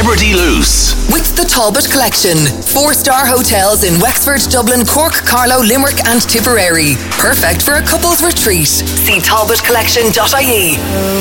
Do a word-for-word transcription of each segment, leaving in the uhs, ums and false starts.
Liberty Loose. With the Talbot Collection. Four-star hotels in Wexford, Dublin, Cork, Carlow, Limerick and Tipperary. Perfect for a couple's retreat. See talbot collection dot I E.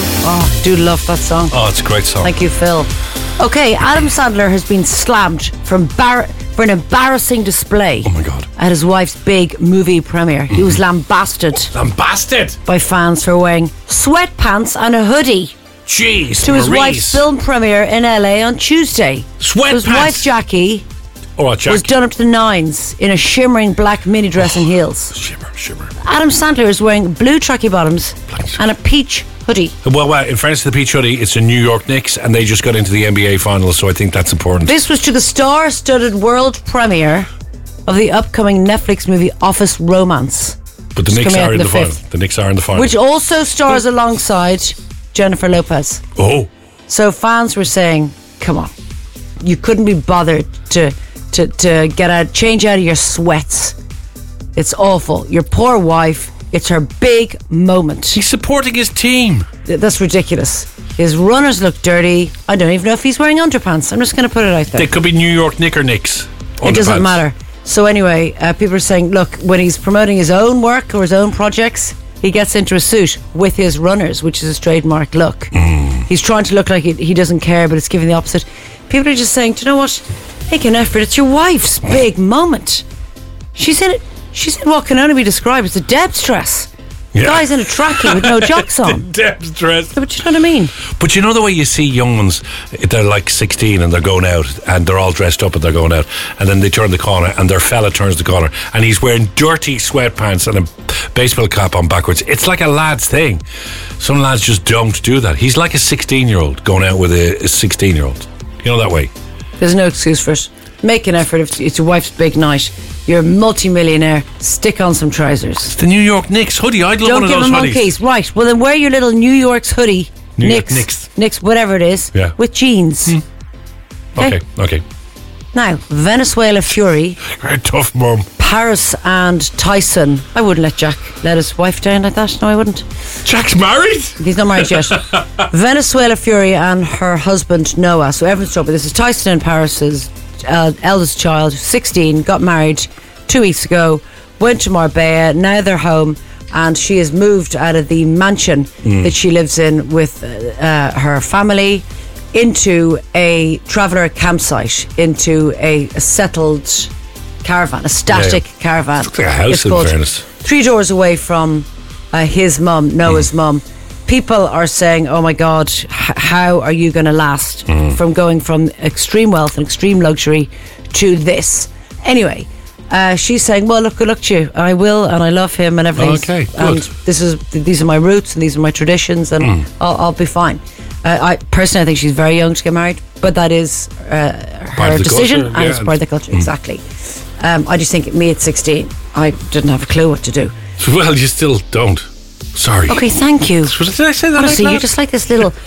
Oh, do love that song. Oh, it's a great song. Thank you, Phil. Okay, Adam Sandler has been slammed for, embar- for an embarrassing display. Oh my God. At his wife's big movie premiere. He was lambasted. Lambasted? By fans for wearing sweatpants and a hoodie. Jeez, to his Maurice. wife's film premiere in L A on Tuesday. Sweatpants? His wife Jackie oh, Jack. was done up to the nines in a shimmering black mini dress oh, and heels. Shimmer, shimmer. Adam Sandler is wearing blue tracky bottoms and a peach hoodie. Well, well, in fairness to the peach hoodie, it's the New York Knicks and they just got into the N B A finals, so I think that's important. This was to the star-studded world premiere of the upcoming Netflix movie Office Romance. But the Knicks are in the, the final. The Knicks are in the final. Which also stars alongside Jennifer Lopez. Oh. So fans were saying, come on, you couldn't be bothered to to, to get a change out of your sweats. It's awful. Your poor wife, it's her big moment. He's supporting his team. That's ridiculous. His runners look dirty. I don't even know if he's wearing underpants. I'm just going to put it out there. They could be New York Knicker Knicks. It doesn't matter. So anyway, uh, people are saying, look, when he's promoting his own work or his own projects, he gets into a suit with his runners, which is his trademark look. Mm. He's trying to look like he, he doesn't care, but it's giving the opposite. People are just saying, do you know what? Make an effort. It's your wife's big moment. She's in it. She's in what can only be described as a Deb's dress. The Yeah. guy's in a trackie with no jocks on. Deb's dress. But you know what I mean? But you know the way you see young ones, they're like sixteen and they're going out and they're all dressed up and they're going out, and then they turn the corner and their fella turns the corner and he's wearing dirty sweatpants and a baseball cap on backwards. It's like a lad's thing. Some lads just don't do that. He's like a sixteen year old going out with a sixteen year old. You know that way. There's no excuse for it. Make an effort. If it's your wife's big night, you're a multi-millionaire, stick on some trousers. It's the New York Knicks hoodie. I'd love Don't one of give those them hoodies. monkeys. Right, well then wear your little New York's hoodie. New York Knicks, Knicks. Knicks, whatever it is, Yeah. with jeans. Mm. Okay, okay. Now, Venezuela Fury, Very tough, Mum. Paris and Tyson. I wouldn't let Jack let his wife down like that. No, I wouldn't. Jack's married? He's not married yet. Venezuela Fury and her husband Noah. So everyone's trouble. This is Tyson and Paris's uh, eldest child, sixteen, got married two weeks ago, went to Marbella. Now they're home, and she has moved out of the mansion Mm. that she lives in with uh, her family into a traveller campsite, into a, a settled caravan, a static Yeah. caravan. Looks like a house, It's in called fairness. Three doors away from uh, his mum, Noah's mum. People are saying, oh my God, h- how are you going to last from going from extreme wealth and extreme luxury to this? Anyway, uh, she's saying, well, look, good luck to you. I will, and I love him and everything. Okay, good. And this is, these are my roots and these are my traditions, and Mm. I'll, I'll be fine. Uh, I personally, I think she's very young to get married, but that is uh, Part her of the decision, culture, and yeah. it's part of the culture. Exactly. Um, I just think me at sixteen, I didn't have a clue what to do. Well, you still don't. Sorry. Okay, thank you. Did I say that? Honestly, out you're loud? just like this little